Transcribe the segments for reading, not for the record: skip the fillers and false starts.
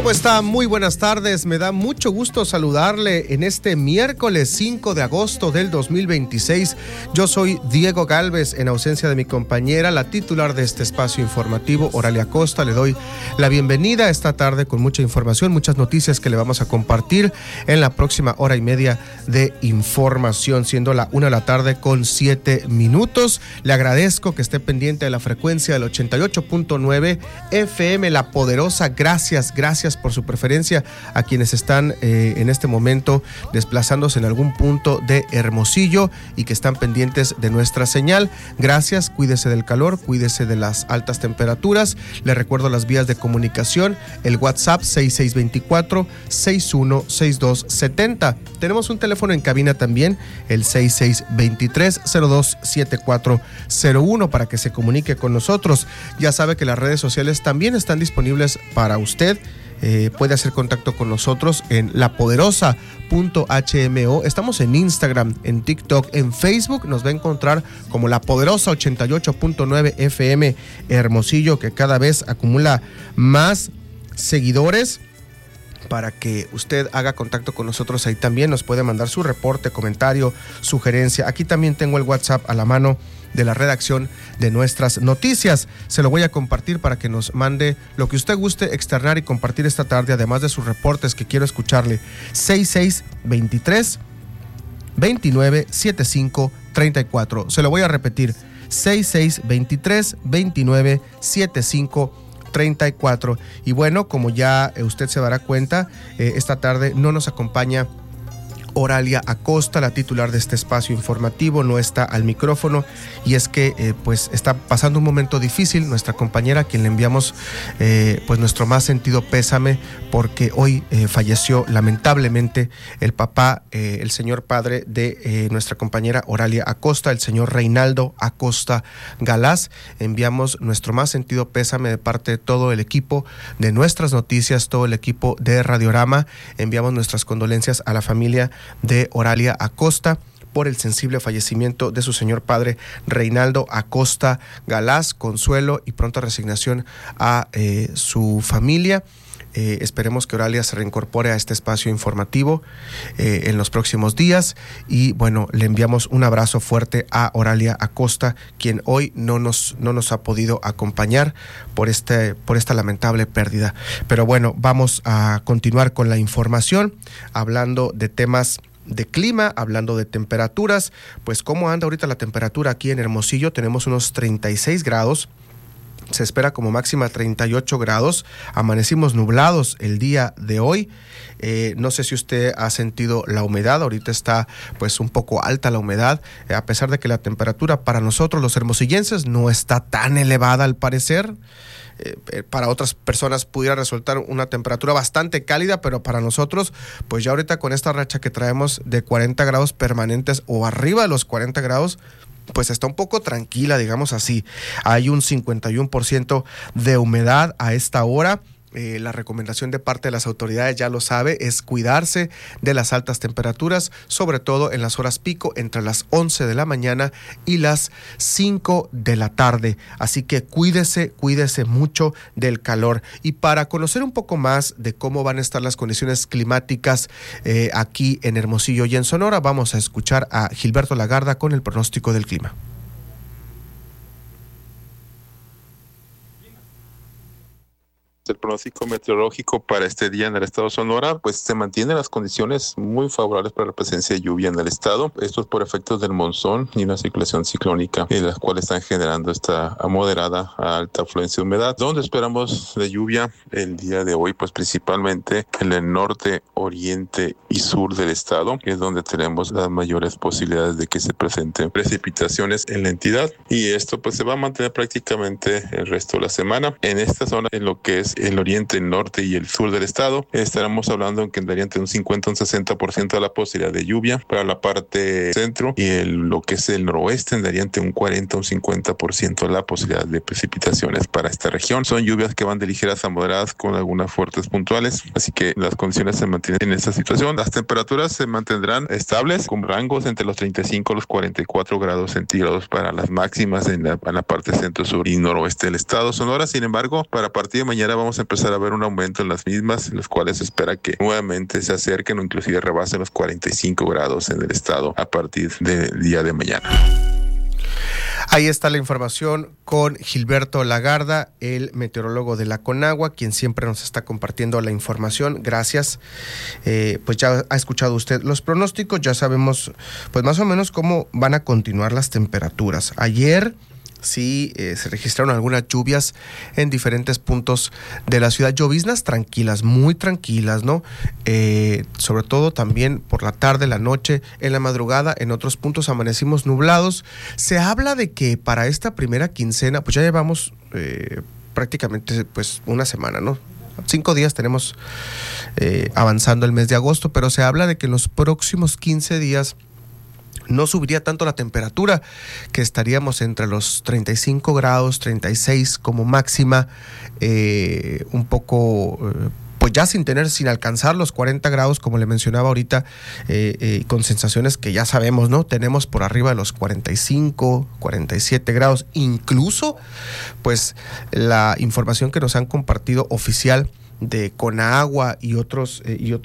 ¿Cómo está? Muy buenas tardes. Me da mucho gusto saludarle en este miércoles 5 de agosto del 2026. Yo soy Diego Gálvez, en ausencia de mi compañera, la titular de este espacio informativo, Oralia Acosta. Le doy la bienvenida esta tarde con mucha información, muchas noticias que le vamos a compartir en la próxima hora y media de información, siendo la 1 de la tarde con 7 minutos. Le agradezco que esté pendiente de la frecuencia del 88.9 FM, La Poderosa. Gracias por su preferencia a quienes están en este momento desplazándose en algún punto de Hermosillo y que están pendientes de nuestra señal. Gracias, cuídese del calor, cuídese de las altas temperaturas. Le recuerdo las vías de comunicación, el WhatsApp 6624-616270. Tenemos un teléfono en cabina también, el 6623-027401, para que se comunique con nosotros. Ya sabe que las redes sociales también están disponibles para usted. Puede hacer contacto con nosotros en lapoderosa.hmo. Estamos en Instagram, en TikTok, en Facebook. Nos va a encontrar como La Poderosa 88.9 FM Hermosillo, que cada vez acumula más seguidores. Para que usted haga contacto con nosotros ahí también, nos puede mandar su reporte, comentario, sugerencia. Aquí también tengo el WhatsApp a la mano de la redacción de nuestras noticias. Se lo voy a compartir para que nos mande lo que usted guste externar y compartir esta tarde, además de sus reportes que quiero escucharle. 6623-297534. Se lo voy a repetir. 6623-297534. Y bueno, como ya usted se dará cuenta, esta tarde no nos acompaña Oralia Acosta, la titular de este espacio informativo, no está al micrófono, y es que pues está pasando un momento difícil nuestra compañera, a quien le enviamos pues nuestro más sentido pésame, porque hoy falleció lamentablemente el papá, el señor padre de nuestra compañera Oralia Acosta, el señor Reinaldo Acosta Galás. Enviamos nuestro más sentido pésame de parte de todo el equipo de Nuestras Noticias, todo el equipo de Radiorama. Enviamos nuestras condolencias a la familia de Oralia Acosta por el sensible fallecimiento de su señor padre Reinaldo Acosta Galás. Consuelo y pronta resignación a su familia. Esperemos que Oralia se reincorpore a este espacio informativo en los próximos días. Y bueno, le enviamos un abrazo fuerte a Oralia Acosta, quien hoy no nos ha podido acompañar por esta lamentable pérdida. Pero bueno, vamos a continuar con la información, hablando de temas de clima, hablando de temperaturas. Pues cómo anda ahorita la temperatura aquí en Hermosillo. Tenemos unos 36 grados. Se espera como máxima 38 grados. Amanecimos nublados el día de hoy. No sé si usted ha sentido la humedad. Ahorita está pues un poco alta la humedad, a pesar de que la temperatura para nosotros los hermosillenses no está tan elevada al parecer. Para otras personas pudiera resultar una temperatura bastante cálida, pero para nosotros, pues ya ahorita con esta racha que traemos de 40 grados permanentes o arriba de los 40 grados, pues está un poco tranquila, digamos así. Hay un 51% de humedad a esta hora. La recomendación de parte de las autoridades, ya lo sabe, es cuidarse de las altas temperaturas, sobre todo en las horas pico, entre las 11 de la mañana y las 5 de la tarde. Así que cuídese mucho del calor. Y para conocer un poco más de cómo van a estar las condiciones climáticas aquí en Hermosillo y en Sonora, vamos a escuchar a Gilberto Lagarda con el pronóstico del clima. El pronóstico meteorológico para este día en el estado de Sonora, pues se mantienen las condiciones muy favorables para la presencia de lluvia en el estado. Esto es por efectos del monzón y una circulación ciclónica, las cuales están generando esta moderada a alta afluencia de humedad. ¿Dónde esperamos de lluvia el día de hoy? Pues principalmente en el norte, oriente y sur del estado, que es donde tenemos las mayores posibilidades de que se presenten precipitaciones en la entidad. Y esto pues se va a mantener prácticamente el resto de la semana. En esta zona, en lo que es el oriente, el norte y el sur del estado, estaremos hablando en que daría entre un 50 y un 60% de la posibilidad de lluvia. Para la parte centro y lo que es el noroeste, daría entre un 40 a un 50% de la posibilidad de precipitaciones para esta región. Son lluvias que van de ligeras a moderadas con algunas fuertes puntuales, así que las condiciones se mantienen en esta situación. Las temperaturas se mantendrán estables con rangos entre los 35 a los 44 grados centígrados para las máximas en la parte centro, sur y noroeste del estado Sonora. Sin embargo, para partir de mañana vamos vamos a empezar a ver un aumento en las mismas, las cuales se espera que nuevamente se acerquen o inclusive rebasen los 45 grados en el estado a partir del día de mañana. Ahí está la información con Gilberto Lagarda, el meteorólogo de la Conagua, quien siempre nos está compartiendo la información. Gracias. Pues ya ha escuchado usted los pronósticos, ya sabemos pues más o menos cómo van a continuar las temperaturas. Ayer sí se registraron algunas lluvias en diferentes puntos de la ciudad, lloviznas tranquilas, muy tranquilas, ¿no? Sobre todo también por la tarde, la noche, en la madrugada, en otros puntos amanecimos nublados. Se habla de que para esta primera quincena, pues ya llevamos prácticamente pues una semana, ¿no? 5 días tenemos avanzando el mes de agosto, pero se habla de que en los próximos 15 días no subiría tanto la temperatura, que estaríamos entre los 35 grados, 36 como máxima, un poco, pues ya sin alcanzar los 40 grados, como le mencionaba ahorita, con sensaciones que ya sabemos, ¿no? Tenemos por arriba de los 45, 47 grados, incluso, pues la información que nos han compartido oficial de Conagua y otros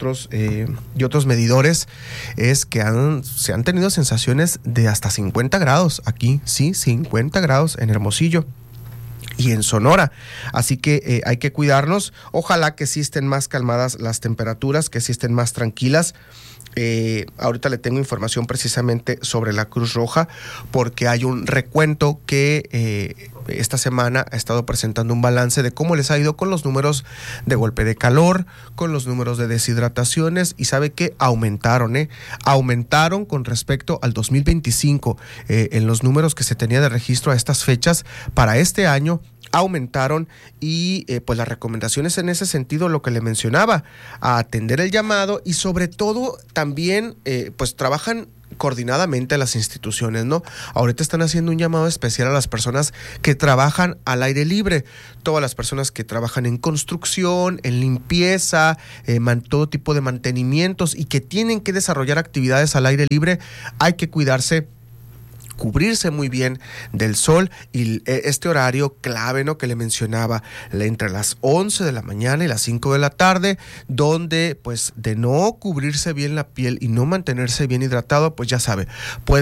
medidores es que se han tenido sensaciones de hasta 50 grados aquí, sí, 50 grados en Hermosillo y en Sonora, así que hay que cuidarnos. Ojalá que sí estén más calmadas las temperaturas, que sí estén más tranquilas. Ahorita le tengo información precisamente sobre la Cruz Roja, porque hay un recuento que esta semana ha estado presentando un balance de cómo les ha ido con los números de golpe de calor, con los números de deshidrataciones, y sabe que aumentaron con respecto al 2025 en los números que se tenía de registro a estas fechas. Para este año aumentaron y pues las recomendaciones en ese sentido, lo que le mencionaba, a atender el llamado y sobre todo también pues trabajan coordinadamente las instituciones, ¿no? Ahorita están haciendo un llamado especial a las personas que trabajan al aire libre, todas las personas que trabajan en construcción, en limpieza, todo tipo de mantenimientos y que tienen que desarrollar actividades al aire libre. Hay que cuidarse, cubrirse muy bien del sol y este horario clave, ¿no?, que le mencionaba, entre las 11 de la mañana y las 5 de la tarde, donde pues de no cubrirse bien la piel y no mantenerse bien hidratado, pues ya sabe, puede